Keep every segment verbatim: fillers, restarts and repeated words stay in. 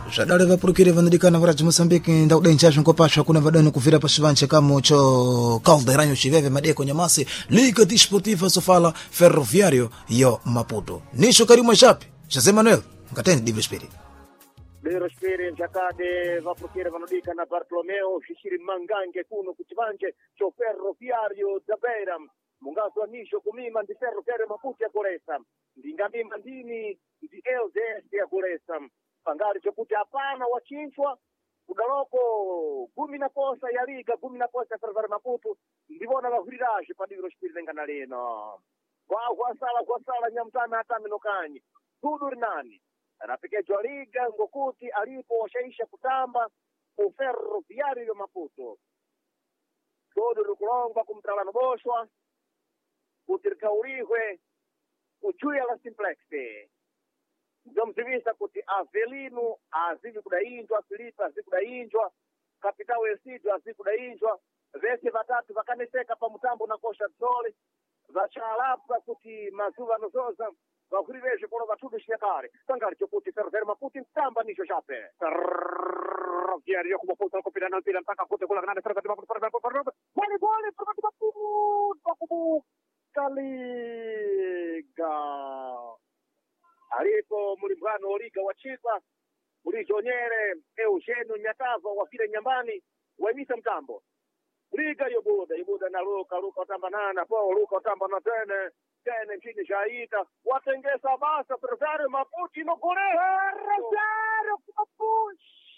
Žadali vaprukire vanadikana varaji Mosambiki ndauda inchashu nkopasha kuna vadano kuvira pashivanche kamo cho calderanho chiveve madeko nyamasi Liga Desportiva Sofala Ferroviário yo Maputo. Nisho karimu shapi José Manuel Nkateni Divo Espírito Lero spere giacate va procure vanodica na Bartolomeo Shishiri Mangange kuno kuchivanje cho Ferroviário da Beira mungazo anisho kumima ndi Ferroviário Maputo ya Koresa ndingami mandini ndi L D S ya Koresa pangari chokuti hapana wachinchwa kudaloko kumi na posa ya Liga kumi na posa ya Ferroviário Maputo ndivona vahuriraje padiro spire ngana leno kwa kwa sala kwa sala nyamtana hata minokanyi tudur nani anapigejwa Liga ngokuti alipo washaisha kutamba ku Ferroviário Maputo todo lukulongwa kumtalano boshwa kutirikaurihwe uchuya la simplexe ndomzivisa kuti Avelino azivi kudainjwa Filipe azivi kudainjwa Kapitao Elcidio azivi kudainjwa vese vatatu vakaneseka pa mutambo na kosha tsole vachalapwa kuti mazuva nozoza vakuri veje kono vatudu shekare sangali chokuti Ferroviário Maputo mtamba nisho chape Ferroviário kumaputa kupira na mpira mpaka kote kula kanane Ferroviário Maputo Ferroviário bole bole Ferroviário Maputo kubuka Liga alipo mulimbano Liga wa Chipa ulijonyere Eugenio Nyatava wafire nyambani waimisa mtambo Liga yobuda yobuda na Luka Luka utambanana po Luka utambana tene tene nchini shaita watengesa basa Ferroviário Maputo no Korea Ferroviário Maputo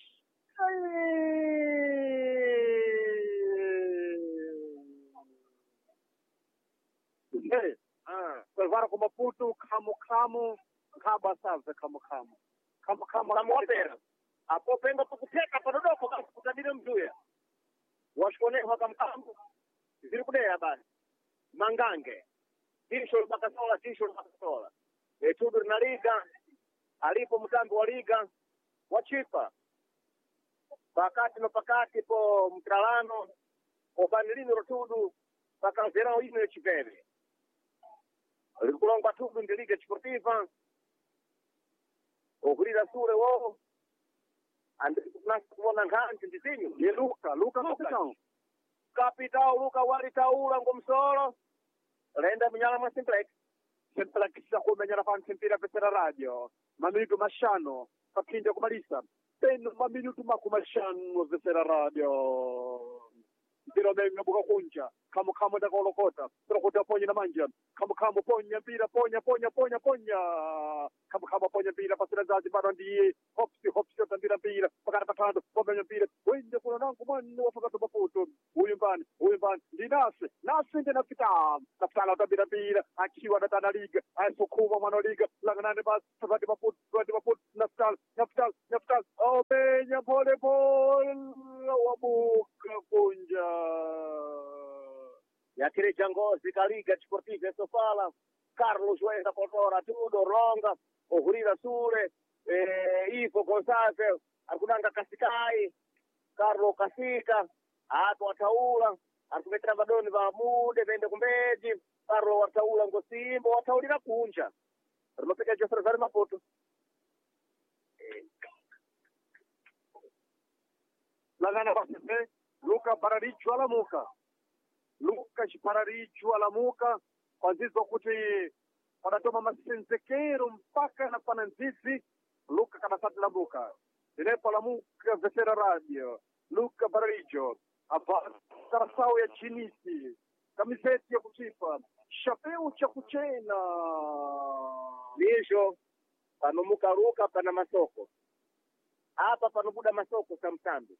eh ah Ferroviário Maputo kamo kamo kaba sasa kamo kamo kamo kamo kamo opera apo penga kukuteka padodoko kutadile mzuya washkone kwa kamkambo zili kudea basi Mangange tisho bakasola tisho bakasola etudur na Liga alipo mtambo wa Liga wa Chipa pakati no pakati po mtralano obanilino rotudu pakazerao ino chipere alikulongwa tudu ndi Liga Desportiva okurira sure wo andi kuona nganti ndizinyo ye Luka Luka Kapitao Kapitao Luka waritaula ngomsolo lenda mnyala mwa simplex simplex sakumenyana pa mpira pesera radio maminutu mashano pakinde kumalisa peno maminutu makumashano pesera radio mpira menga buka kunja kamo kamo da kolokota kolokota ponya na manja kamo kamo ponya mpira ponya ponya ponya ponya kamo kamo ponya mpira pasira zazi bado ndiye hopsi hopsi mpira mpira pakana pakando ponya mpira wende kuna nangu mwana wafakatu Maputo huyu mbani huyu mbani ndinase nase ndi napita napita tabira mpira akiwa na Liga aisukuma mwana Liga langanane basi Ferroviário Maputo Ferroviário Maputo napita napita napita openya pole pole wabuka kunja ya kile changozi ka Liga Desportiva Sofala Carlos Wenda Potora tudo ronga ohurira sure eh ipo Gonçalves akunanga Kasikai Carlo Kasika ato wataula akumetra badoni ba mude vende kumbeji Carlo wataula ngosimbo wataulira kunja rinopeka jo Ferroviário Maputo lagana basi Luka Pararicho alamuka Luka Pararicho alamuka kwa zizo kuti wanatoma masenzekero mpaka na pananzizi Luka kanasati lamuka Dinepo alamuka vesera radio Luka Pararicho hapa karasao ya chinisi kamiseti ya kuchipa shapeu cha kuchena lisho panomuka Luka pana masoko hapa panobuda masoko samsambi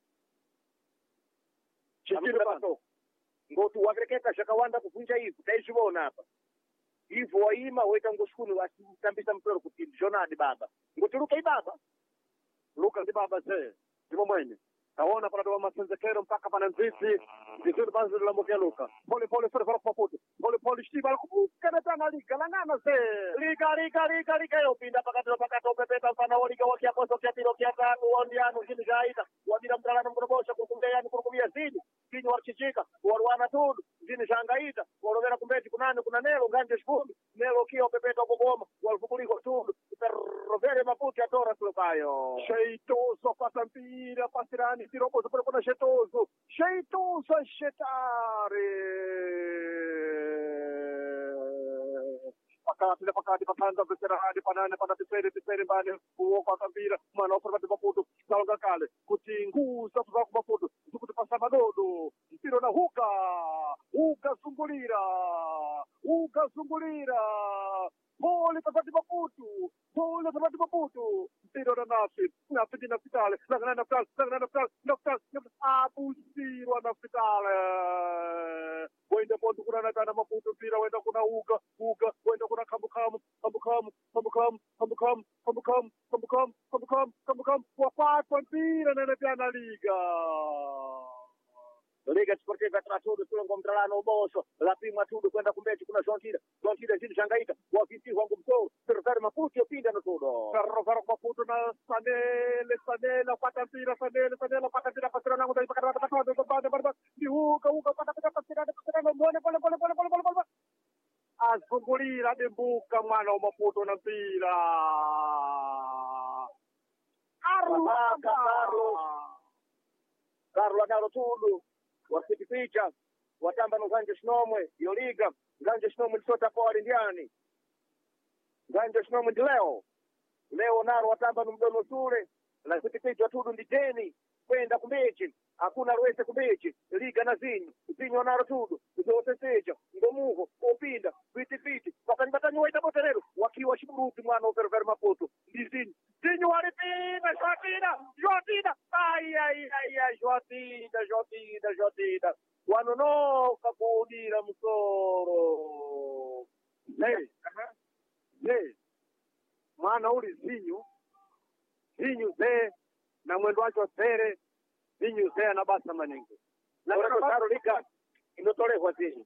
chikira masoko ngotu wakereketa shakawanda kuvunja hivi taishibona hapa hivi waima weta ngoshukunu wasitambisa mpero kuti jonadi baba ngotu Luka ibaba Luka ndi baba ze ndimo mwenye taona pana doa masenzekero mpaka pana nzizi nzizi banzi la mokia Luka pole pole Ferroviário Maputo pole pole shiba kubuka na tana Liga langana ze Liga Liga Liga Liga yopinda pakati pakati opepeta mfana wa Liga wakia kosa kia tiro kia tano wandiano kini gaita wadira mtalana mkurobosha kukumbeyani kurukubia zidi kini warchichika warwana tudu zini shangaita warovera kumbeti kunane kuna nelo nganje shfundi nelo kia opepeta kugoma walfukuliko tudu Ferroviário Maputo atora lukayo Jeitoso passa mpira passirani tirobozo pole kuna Jeitoso Jeitoso ascetare pakati na pakati pakanda veterani panane pana tisere tisere mbani kuopa mpira mwana oporwa maputo salonga kale kuti nguza tuva ku maputo kuti passa madodo mpira na huka huka zungulira huka zungulira pole tapati maputo pole tapati maputo mpira na nasi na piti na fitale na na fitale na na fitale na fitale abusirwa na fitale wenda ponto kuna na kana maputo mpira wenda kuna huka huka wenda kuna kambu kambu kambu kambu kambu kambu kambu kambu kambu kambu kambu kambu kambu kambu kambu kambu wapatwa mpira na na liga Liga Sportiva Tratudo tulongo mtalano uboso lapimwa tudo kwenda kumbechi kuna Jontida Jontida zidi shangaika wakiti wangu msoro serikali maputo yopinda na tudo Ferro Ferro maputo na Sanele Sanele pata mpira Sanele Sanele pata mpira pasira nangu dari pakata pakata pakata pakata pakata di huka huka pata mpira pasira pasira na mbone pole pole pole pole pole pole azungulira dembuka mwana wa maputo na mpira Carlo Carlo Carlo Naro tudo wasitipicha watamba nuganje shinomwe iyo liga nganje shinomwe lisota kwa walindiani nganje shinomwe ndi leo leo naro watamba numdono sule la sitipicha tudu nditeni kwenda kumbechi hakuna ruwese kumbechi liga na zinyu zinyu naro tudu zote seja ngomuho opinda viti viti wakanyibatani waita boterero wakiwa shiburuti mwana oferver maputo ndi zinyu zinyu walipina shwatina shwatina ai ai ai ai shwatina shwatina shwatina wanonoka kuudira msoro Hey, hey, mwana uli zinyu zinyu ze na mwendo wacho sere zinyu ze anabasa manenge na karo liga inotolewa zinyu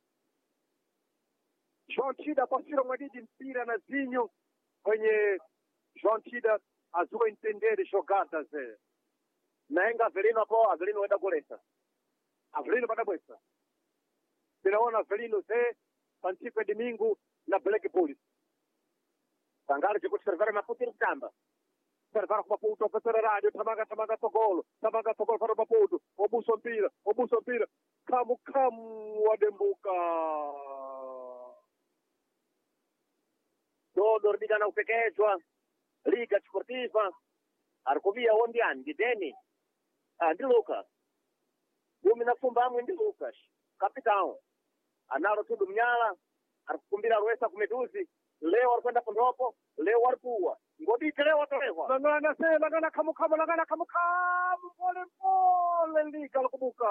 João Tida pasira mwadidi mpira na zinyu kwenye João Tida azua entender jogadas ze naenga Avelino po Avelino wenda kulesa Avelino badabwesa Sinaona Avelino ze Pantipe Domingo na Black Bulls Sangalo chikuti servera maputo irikutamba servera kwa maputo pasira radio tamaga tamaga togolo tamaga togolo para maputo obuso mpira obuso mpira kamu kamu wadembuka todo liga na upekechwa liga sportiva arikuvia wondiani nditeni ah ndi Lucas umi nafumbamwe ndi Lucas capitão analo tudo mnyala arikukumbira ruwesa kumeduzi leo arikwenda kundopo leo arikuwa ngodite leo atolewa langana se langana kamu kamu langana kamu kamu pole pole liga lukubuka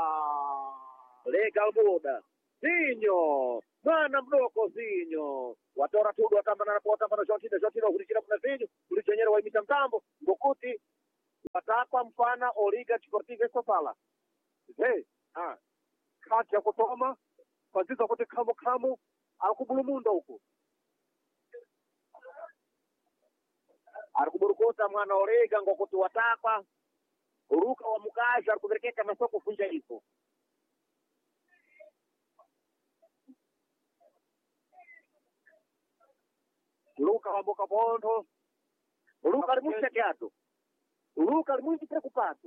liga albuda zinyo mwana mdoko zinyo watora tudo watamba na watamba na Jontida Jontida kulichira kuna zinyo kulichenyera waimita mtambo ngokuti watakwa mfana o liga sportiva Sofala ze ah kati ya kutoma kwaziza kuti kamu kamu akubulumunda huko arikuburukota mwana orega ngokuti watakwa uruka wa mukaja arikuverekeka masoko funja ipo Luka wa Boca Bondo Luka ali muito chateado Luka ali muito preocupado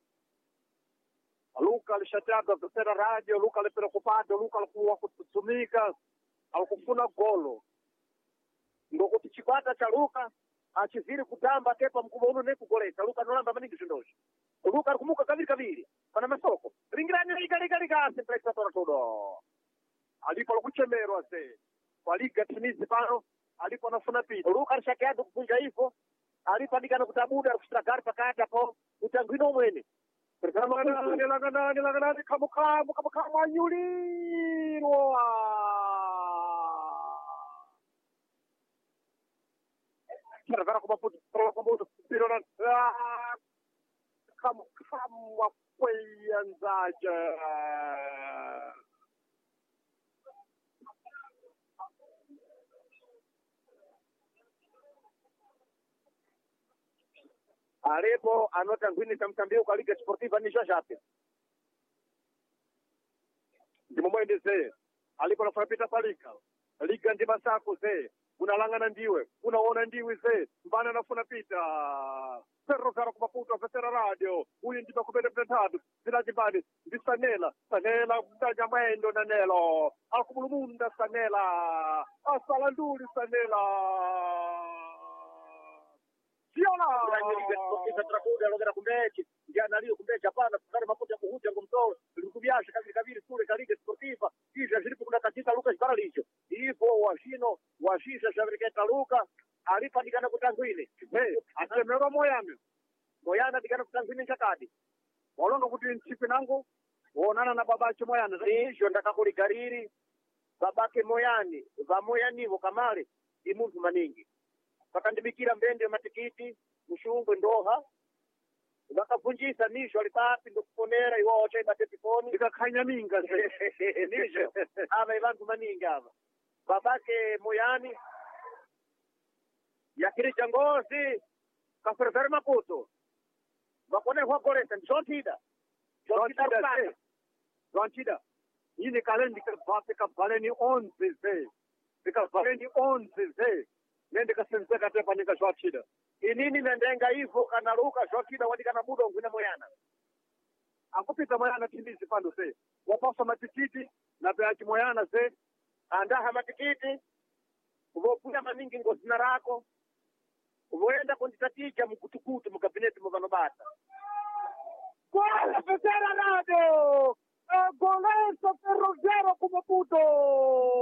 Luka alishateado a terceira rádio Luka ali preocupado Luka alikuwa kutumika alikufuna golo ngokuti chikwata cha Luka achiziri kutamba tepa mkubwa uno nekugolesa Luka nolamba maningi zvindozi Luka arikumuka kaviri kaviri pana masoko ringirani liga liga liga sempre tora todo alipo alikuchemerwa ze kwa liga timizi pano alipo anafuna pita Luka alishakeado kupunja hivyo alipo andikana kutabuda arikustragari pakati hapo utangwino mwene Langanani, langanani, langanani, kamu kamu, kamu kamu, anyulirwa. Servera kwa maputo, servera kwa maputo, pirona, kamu kamu, wakwea nzaja. alipo anotangwinisa mtambio kwa liga sportiva ni Jajape ndimo mwende ze alipo nafuna pita pa liga liga ndi masako ze unalangana ndiwe unaona ndiwe ze mbana nafuna pita Ferro Ferro kumaputo Vetera Radio uyu ndi makubele mtatu zinachibani ndi Sanela Sanela mtanja mwendo na Nelo akumulumunda Sanela asalanduli Sanela Siona trakuda logera kumbechi ndiana lio kumbechi hapana kukare mafuta kuhuja ngomtoro likubiasha kabiri kabiri kule kaliga sportiva kisha zilipo kuna katika Lucas Baralicho hivyo washino washisha shabriketa Luka alipatikana kutangwini hey asemero moyano moyana dikana kutangwini chakadi walonga kuti nchipi nangu onana na babacho moyana nisho ndakakuli gariri babake moyani va moyanivo kamale imuntu maningi pakandibikira mbende matikiti mushungwe ndoha vakavunjisa nisho alipapi ndokuponera iwao chaiba tepifoni ikakhanya minga nisho ava ivantu maningi ava babake moyani yakiricha ngozi kaferefere Maputo vakonehwa golesa ndizontida zontida zontida yini kalendi kabate kabaleni onze ze kabaleni onze ze nende kasenzeka tepa nika zontida inini nendenga ivo kana Luka zontida wadikana budo ngwina moyana akupita moyana timbizi pando ze wapasa matikiti na beachi moyana ze andaha matikiti uvokuya maningi ngozina rako uvoenda kunditaticha mukutukutu mukabineti muvanobata Guarda Vetera Radio! Golesa Ferro Zero Kumaputo!